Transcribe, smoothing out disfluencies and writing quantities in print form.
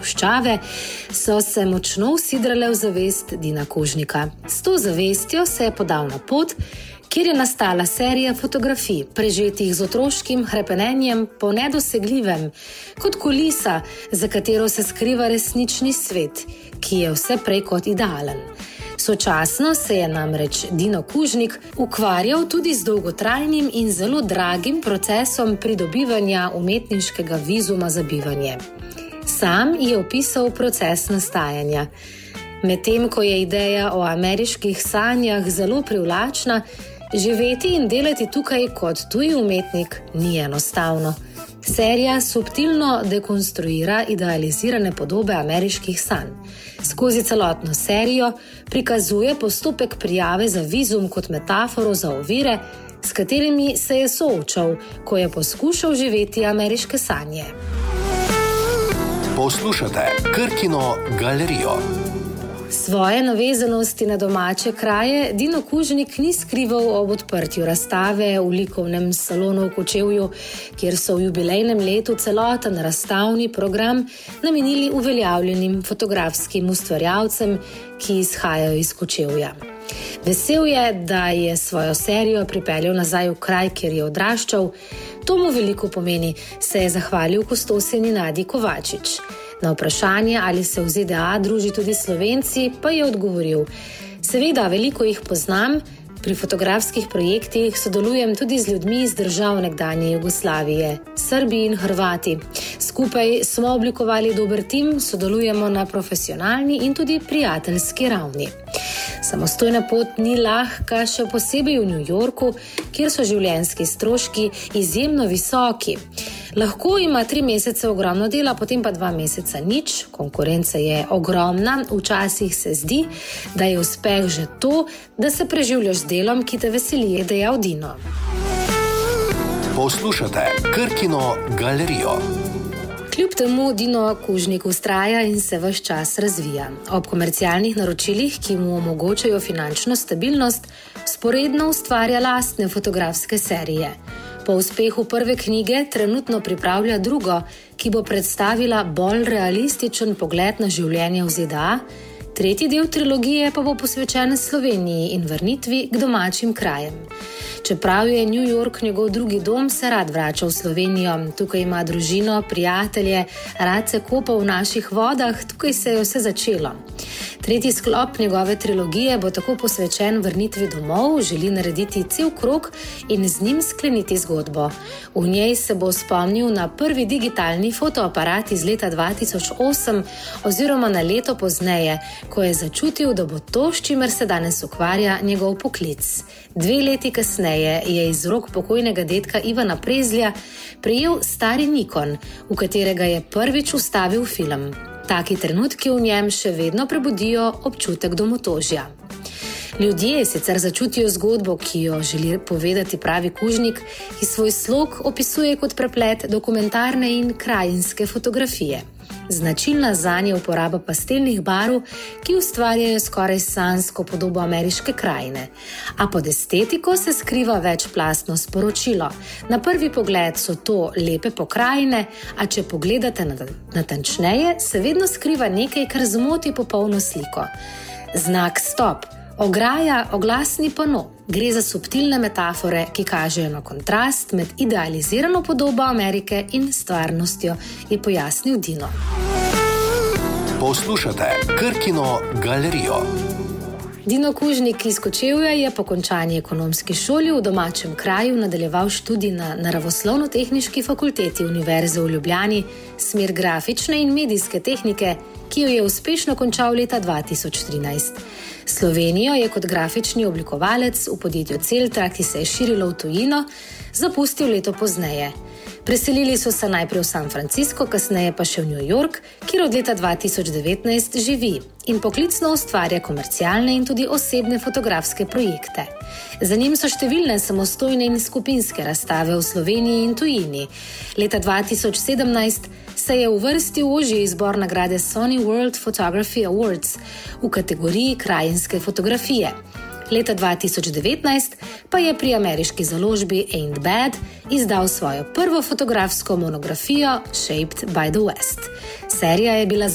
puščave, so se močno usidrale v zavest Dina Kužnika. S to zavestjo se je podal na pot, kjer je nastala serija fotografij, prežetih z otroškim hrepenenjem po nedosegljivem, kot kulisa, za katero se skriva resnični svet, ki je vse prej kot idealen. Sočasno se je namreč Dino Kužnik ukvarjal tudi z dolgotrajnim in zelo dragim procesom pridobivanja umetniškega vizuma za bivanje. Sam je opisal proces nastajanja. Medtem ko je ideja o ameriških sanjah zelo privlačna, živeti in delati tukaj kot tuji umetnik ni enostavno. Serija subtilno dekonstruira idealizirane podobe ameriških sanj. Skozi celotno serijo prikazuje postopek prijave za vizum kot metaforo za ovire, s katerimi se je soočal, ko je poskušal živeti ameriške sanje. Poslušate Krkino galerijo. Svoje navezanosti na domače kraje Dino Kužnik ni skrival ob odprtju razstave v likovnem salonu v Kočevju, kjer so v jubilejnem letu celoten razstavni program namenili uveljavljenim fotografskim ustvarjalcem, ki izhajajo iz Kočevja. Vesel je, da je svojo serijo pripeljal nazaj v kraj, kjer je odraščal. To mu veliko pomeni, se je zahvalil kustoseni Nadi Kovačič. Na vprašanje, ali se v ZDA druži tudi Slovenci, pa je odgovoril: seveda, veliko jih poznam, pri fotografskih projektih sodelujem tudi z ljudmi iz držav nekdanje Jugoslavije, Srbi in Hrvati. Skupaj smo oblikovali dober tim, sodelujemo na profesionalni in tudi prijateljski ravni. Samostojna pot ni lahka, še posebej v New Yorku, kjer so življenjski stroški izjemno visoki. Lahko ima 3 mesece ogromno dela, potem pa 2 meseca nič, konkurenca je ogromna, včasih se zdi, da je uspeh že to, da se preživljaš z delom, ki te veseli, je dejal Dino. Poslušate Krkino galerijo. Kljub temu Dino Kužnik vztraja in se ves čas razvija. Ob komercialnih naročilih, ki mu omogočajo finančno stabilnost, vzporedno ustvarja lastne fotografske serije. Po uspehu prve knjige trenutno pripravlja drugo, ki bo predstavila bolj realističen pogled na življenje v ZDA. Tretji del trilogije pa bo posvečen Sloveniji in vrnitvi k domačim krajem. Čeprav je New York njegov drugi dom, se rad vrača v Slovenijo. Tukaj ima družino, prijatelje, rad se kopa v naših vodah, tukaj se je vse začelo. Tretji sklop njegove trilogije bo tako posvečen vrnitvi domov, želi narediti cel krog in z njim skleniti zgodbo. V njej se bo spomnil na prvi digitalni fotoaparat iz leta 2008 oziroma na leto pozneje, ko je začutil, da bo to, s čimer se danes ukvarja, njegov poklic. 2 leti kasneje je iz rok pokojnega dedka Ivana Prezlja prejel stari Nikon, v katerega je prvič vstavil film. Taki trenutki v njem še vedno prebudijo občutek domotožja. Ljudje sicer začutijo zgodbo, ki jo želi povedati pravi Kužnik, ki svoj slog opisuje kot preplet dokumentarne in krajinske fotografije. Značilna zanje je uporaba pastelnih barv, ki ustvarjajo skoraj sanjsko podobo ameriške krajine. A pod estetiko se skriva večplastno sporočilo. Na prvi pogled so to lepe pokrajine, a če pogledate natančneje, se vedno skriva nekaj, kar zmoti popolno sliko. Znak stop, ograja, oglasni pano. Gre za subtilne metafore, ki kažejo na kontrast med idealizirano podobo Amerike in stvarnostjo, je pojasnil Dino. Poslušate Krkino galerijo. Dino Kužnik iz Kočevja je po končani ekonomski šoli v domačem kraju nadaljeval študij na Naravoslovno-tehniški fakulteti Univerze v Ljubljani, smer grafične in medijske tehnike, ki jo je uspešno končal leta 2013. Slovenijo je kot grafični oblikovalec v podjetju Celtra, ki se je širilo v tujino, zapustil leto pozneje. Preselili so se najprej v San Francisco, kasneje pa še v New York, kjer od leta 2019 živi in poklicno ustvarja komercialne in tudi osebne fotografske projekte. Za njim so številne samostojne in skupinske razstave v Sloveniji in tujini. Leta 2017 se je uvrstil v ožji izbor nagrade Sony World Photography Awards v kategoriji krajinske fotografije. Leta 2019 pa je pri ameriški založbi Ain't Bad izdal svojo prvo fotografsko monografijo Shaped by the West. Serija je bila